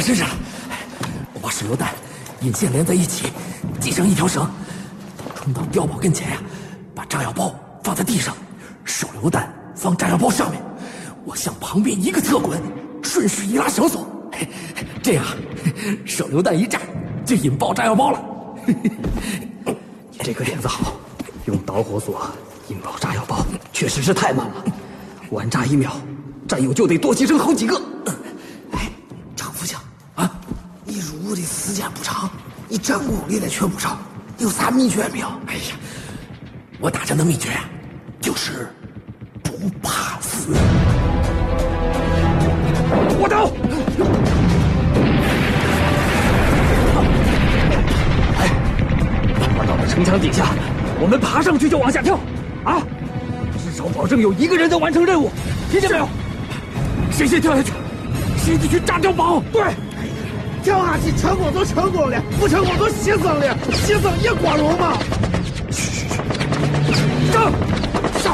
身上了。我把手榴弹引线连在一起，系上一条绳，冲到碉堡跟前呀，把炸药包放在地上，手榴弹放炸药包上面，我向旁边一个侧滚，顺势一拉绳索，这样手榴弹一炸就引爆炸药包了。 你这个点子好，用导火索引爆炸药包确实是太慢了，晚炸1秒，战友就得多牺牲好几个。 张副将啊，你入伍的时间不长，你战功历练却不少，有啥秘诀没有？哎呀，我打仗的秘诀呀，就是不怕死。 我刀！到了城墙底下，我们爬上去就往下跳，啊！至少保证有1个人在完成任务，听见没有？ 谁先跳下去，谁就去炸碉堡。 对， 跳下去成功就成功了，不成功就牺牲了，牺牲也光荣嘛。 上！ 上！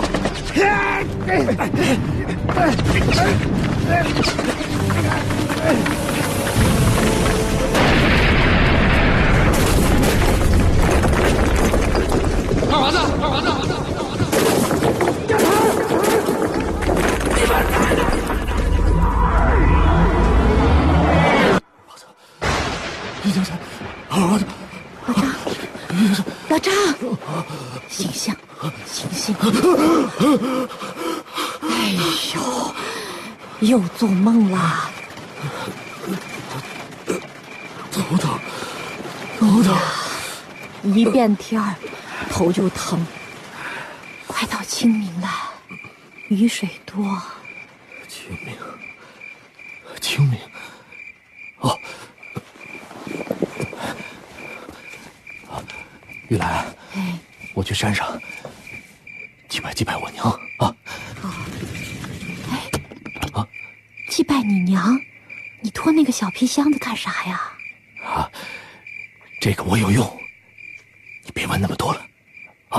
二娃子， 站好！ 李先生，儿子， 老张，醒醒，醒醒！哎呦，又做梦了。 头疼， 一变天儿，头就疼。快到清明了，雨水多。 清明，哦。玉兰， 哎， 我去山上祭拜我娘啊！ 祭拜你娘？你拖那个小皮箱子干啥呀？ 这个我有用，你别问那么多了。